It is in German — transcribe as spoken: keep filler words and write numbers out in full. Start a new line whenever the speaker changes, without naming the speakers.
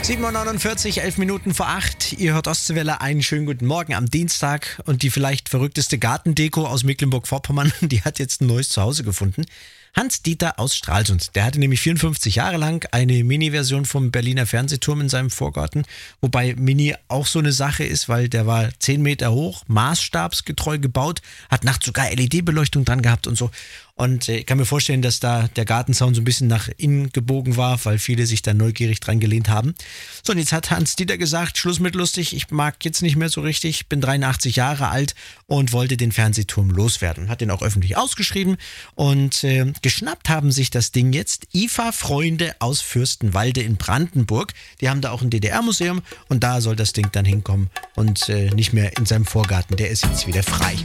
sieben Uhr neunundvierzig, elf Minuten vor acht. Ihr hört Ostseewelle, einen schönen guten Morgen am Dienstag. Und die vielleicht verrückteste Gartendeko aus Mecklenburg-Vorpommern, die hat jetzt ein neues Zuhause gefunden. Hans-Dieter aus Stralsund. Der hatte nämlich vierundfünfzig Jahre lang eine Mini-Version vom Berliner Fernsehturm in seinem Vorgarten. Wobei Mini auch so eine Sache ist, weil der war zehn Meter hoch, maßstabsgetreu gebaut, hat nachts sogar L E D-Beleuchtung dran gehabt und so. Und ich kann mir vorstellen, dass da der Gartenzaun so ein bisschen nach innen gebogen war, weil viele sich da neugierig dran gelehnt haben. So, und jetzt hat Hans-Dieter gesagt, Schluss mit lustig, ich mag jetzt nicht mehr so richtig, bin dreiundachtzig Jahre alt und wollte den Fernsehturm loswerden. Hat den auch öffentlich ausgeschrieben und äh, geschnappt haben sich das Ding jetzt I F A-Freunde aus Fürstenwalde in Brandenburg. Die haben da auch ein D D R-Museum und da soll das Ding dann hinkommen und äh, nicht mehr in seinem Vorgarten. Der ist jetzt wieder frei.